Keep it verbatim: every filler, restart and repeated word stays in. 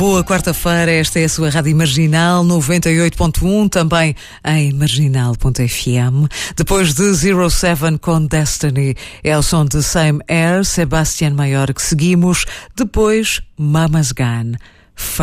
Boa quarta-feira, esta é a sua Rádio Marginal noventa e oito ponto um, também em marginal ponto f m. Depois de zero sete com Destiny, é o som de Same Air, Sebastián Mayor, que seguimos. Depois, Mama's Gun.